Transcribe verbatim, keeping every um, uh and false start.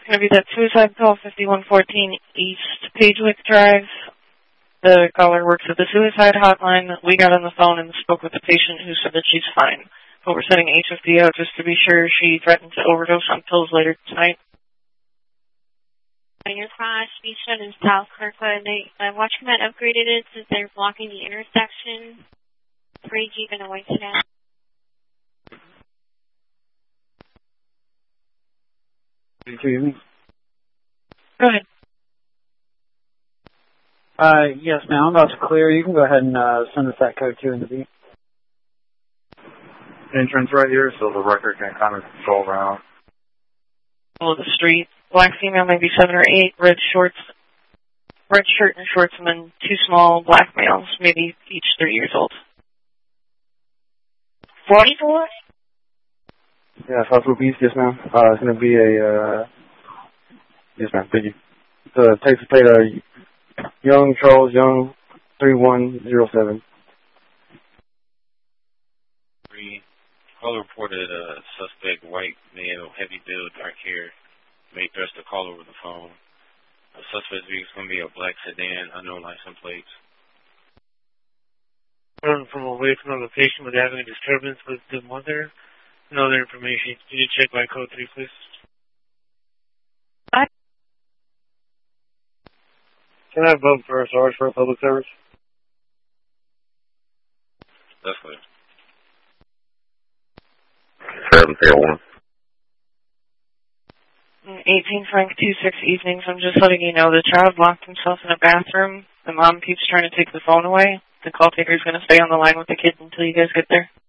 It's going to be that suicide call, fifty-one fourteen East Pagewick Drive. The caller works at the suicide hotline. We got on the phone and spoke with the patient who said that she's fine. But we're sending H F D out just to be sure. She threatened to overdose on pills later tonight. Your car should be shut in South Kirkwood. They, uh, watch command upgraded it since they're blocking the intersection. Three Jeep and a white sedan. Go ahead. Uh, yes, ma'am. I'm about to clear. You can go ahead and uh, send us that code two in the beat. Entrance right here, so the record can kind of go around. Middle of the street. Black female, maybe seven or eight. Red shorts, red shirt and shorts, and then two small black males, maybe each thirty years old. Forty-four. Yeah, Southwood Beast, yes, ma'am. Uh, it's gonna be a uh, yes, ma'am. Thank you. It's a Texas plate, uh, Young Charles Young, three one zero seven. Three. Caller reported a suspect, white male, heavy build, dark hair. Made threats to call over the phone. The suspect's vehicle is going to be a black sedan, unknown license plates. From away from the patient with having a disturbance with the mother. No other information. Can you check by code three, please? What? Can I vote for a charge for a public service? That's clear. seven zero one. eighteen Frank two six evenings. I'm just letting you know the child locked himself in a bathroom. The mom keeps trying to take the phone away. The call taker is going to stay on the line with the kid until you guys get there.